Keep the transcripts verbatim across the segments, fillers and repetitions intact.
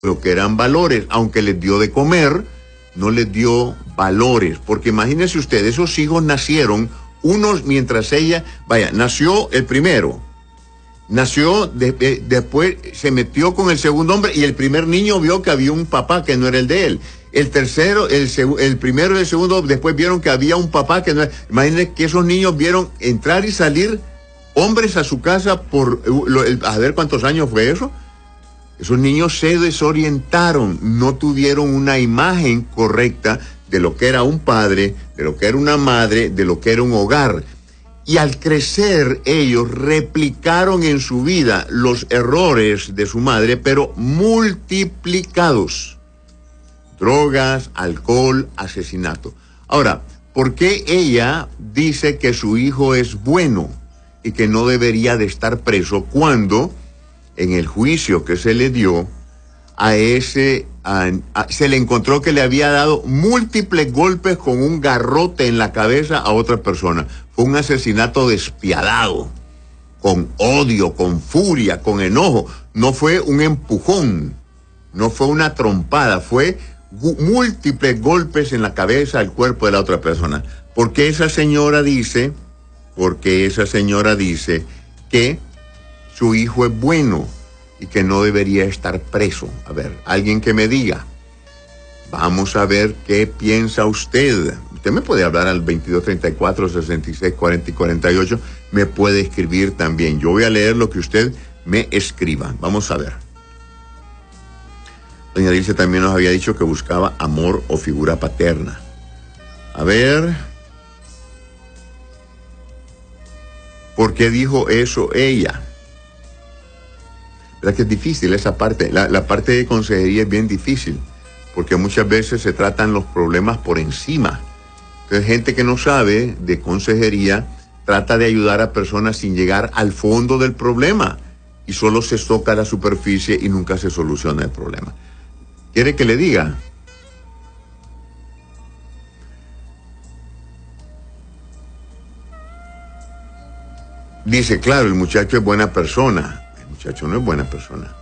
lo que eran valores, aunque les dio de comer, no les dio valores, porque imagínense ustedes, esos hijos nacieron, unos mientras ella, vaya, nació el primero, nació, de, de, después se metió con el segundo hombre y el primer niño vio que había un papá que no era el de él. El tercero, el, el primero y el segundo, después vieron que había un papá que no era. Imagínense que esos niños vieron entrar y salir hombres a su casa por, lo, el, a ver cuántos años fue eso. Esos niños se desorientaron, no tuvieron una imagen correcta de lo que era un padre, de lo que era una madre, de lo que era un hogar. Y al crecer ellos replicaron en su vida los errores de su madre, pero multiplicados. Drogas, alcohol, asesinato. Ahora, ¿por qué ella dice que su hijo es bueno y que no debería de estar preso cuando en el juicio que se le dio a ese, a, a, se le encontró que le había dado múltiples golpes con un garrote en la cabeza a otra persona? Fue un asesinato despiadado, con odio, con furia, con enojo. No fue un empujón, no fue una trompada, fue múltiples golpes en la cabeza al cuerpo de la otra persona. Porque esa señora dice, porque esa señora dice que su hijo es bueno y que no debería estar preso. A ver, alguien que me diga. Vamos a ver qué piensa usted. Usted me puede hablar al veintidós treinta y cuatro, sesenta y seis, cuarenta y cuarenta y ocho. Me puede escribir también. Yo voy a leer lo que usted me escriba. Vamos a ver. Doña Dilce también nos había dicho que buscaba amor o figura paterna. A ver. ¿Por qué dijo eso ella? ¿Verdad que es difícil esa parte? La, la parte de consejería es bien difícil, porque muchas veces se tratan los problemas por encima. Entonces, gente que no sabe de consejería trata de ayudar a personas sin llegar al fondo del problema y solo se toca la superficie y nunca se soluciona el problema. ¿Quiere que le diga? Dice, claro, el muchacho es buena persona. El muchacho no es buena persona.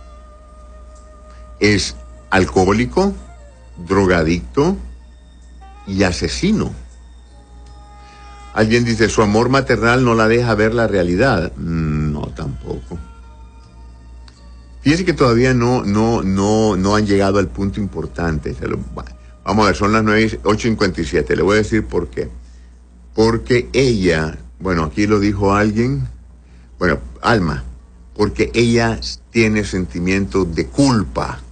Es alcohólico, drogadicto y asesino. Alguien dice, su amor maternal no la deja ver la realidad. No, tampoco. Fíjese que todavía no, no, no, no han llegado al punto importante. Se lo, vamos a ver, son las nueve, ocho cincuenta y siete. Le voy a decir por qué. Porque ella, bueno, aquí lo dijo alguien, bueno, Alma, porque ella tiene sentimientos de culpa.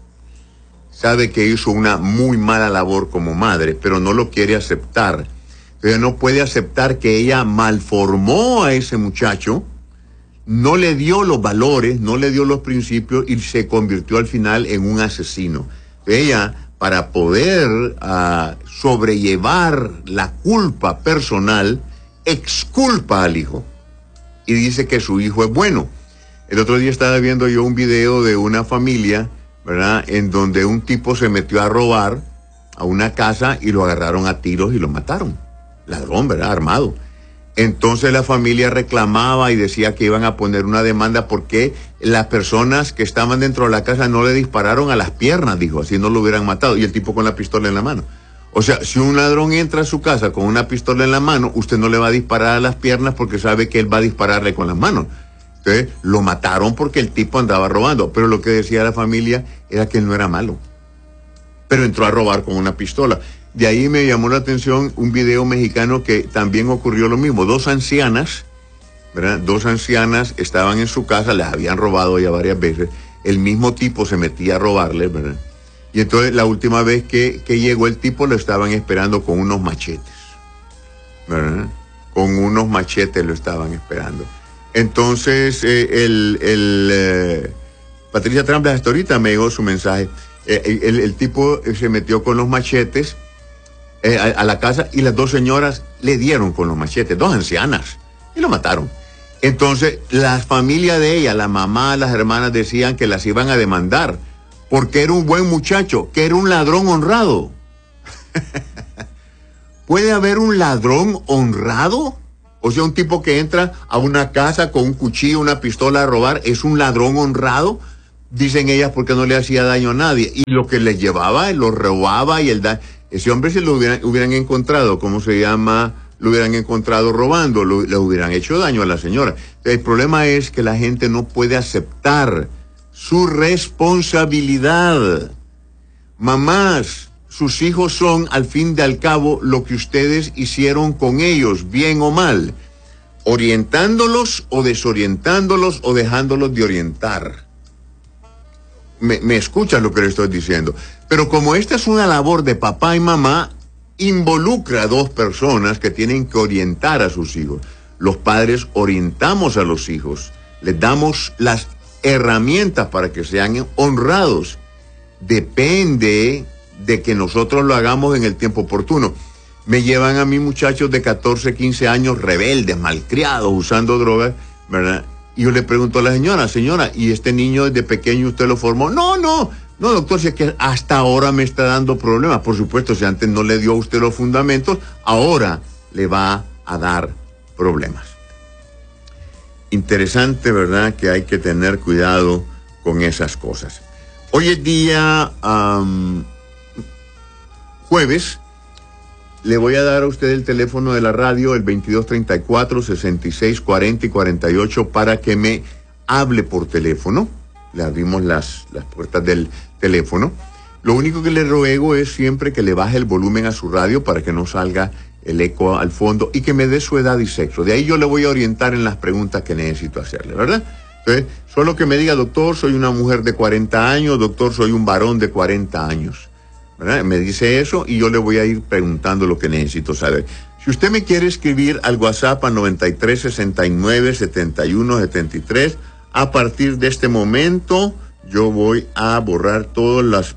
Sabe que hizo una muy mala labor como madre, pero no lo quiere aceptar. Ella no puede aceptar que ella malformó a ese muchacho, no le dio los valores, no le dio los principios y se convirtió al final en un asesino. Ella, para poder uh, sobrellevar la culpa personal, exculpa al hijo y dice que su hijo es bueno. El otro día estaba viendo yo un video de una familia, ¿verdad?, en donde un tipo se metió a robar a una casa y lo agarraron a tiros y lo mataron. Ladrón, ¿verdad?, armado. Entonces la familia reclamaba y decía que iban a poner una demanda porque las personas que estaban dentro de la casa no le dispararon a las piernas, dijo, así no lo hubieran matado, y el tipo con la pistola en la mano. O sea, si un ladrón entra a su casa con una pistola en la mano, usted no le va a disparar a las piernas porque sabe que él va a dispararle con las manos. Entonces, lo mataron porque el tipo andaba robando, pero lo que decía la familia era que él no era malo, pero entró a robar con una pistola. De ahí me llamó la atención un video mexicano que también ocurrió lo mismo. Dos ancianas, ¿verdad? Dos ancianas estaban en su casa, les habían robado ya varias veces. El mismo tipo se metía a robarles, ¿verdad? Y entonces la última vez que, que llegó el tipo lo estaban esperando con unos machetes, ¿verdad? Con unos machetes lo estaban esperando. Entonces, eh, el, el eh, Patricia Tramblas hasta ahorita me llegó su mensaje. Eh, el, el tipo se metió con los machetes Eh, a, a la casa y las dos señoras le dieron con los machetes, dos ancianas, y lo mataron. Entonces la familia de ella, la mamá, las hermanas decían que las iban a demandar porque era un buen muchacho, que era un ladrón honrado. ¿Puede haber un ladrón honrado? O sea, un tipo que entra a una casa con un cuchillo, una pistola a robar, ¿es un ladrón honrado? dicen ellas, porque no le hacía daño a nadie. Y lo que les llevaba, lo robaba y el da ese hombre, si lo hubieran, hubieran encontrado, ¿cómo se llama? Lo hubieran encontrado robando, lo, le hubieran hecho daño a la señora. El problema es que la gente no puede aceptar su responsabilidad. Mamás, sus hijos son, al fin y al cabo, lo que ustedes hicieron con ellos, bien o mal, orientándolos o desorientándolos o dejándolos de orientar. Me, me escuchan lo que le estoy diciendo. Pero como esta es una labor de papá y mamá, involucra a dos personas que tienen que orientar a sus hijos. Los padres orientamos a los hijos, les damos las herramientas para que sean honrados. Depende de que nosotros lo hagamos en el tiempo oportuno. Me llevan a mí muchachos de catorce, quince años, rebeldes, malcriados, usando drogas, ¿verdad? Y yo le pregunto a la señora, señora, ¿y este niño desde pequeño usted lo formó? No, no, no, doctor, si es que hasta ahora me está dando problemas. Por supuesto, si antes no le dio a usted los fundamentos, ahora le va a dar problemas. Interesante, ¿verdad? Que hay que tener cuidado con esas cosas. Hoy es día um, jueves. Le voy a dar a usted el teléfono de la radio, el veintidós treinta y cuatro, sesenta y seis, cuarenta y cuarenta y ocho, para que me hable por teléfono. Le abrimos las, las puertas del teléfono. Lo único que le ruego es siempre que le baje el volumen a su radio para que no salga el eco al fondo y que me dé su edad y sexo. De ahí yo le voy a orientar en las preguntas que necesito hacerle, ¿verdad? Entonces, solo que me diga, doctor, soy una mujer de cuarenta años, doctor, soy un varón de cuarenta años. ¿Verdad? Me dice eso y yo le voy a ir preguntando lo que necesito saber. Si usted me quiere escribir al WhatsApp a noventa y tres, sesenta y nueve, setenta y uno, setenta y tres, a partir de este momento yo voy a borrar todas las